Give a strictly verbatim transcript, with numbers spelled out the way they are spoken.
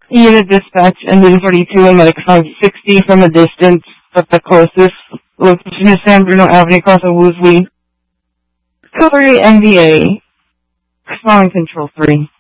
Unit dispatch, engine forty-two and Medic five sixty from a distance, but the closest location is San Bruno Avenue across of Woolsey. Recovery N V A. Responding Control three.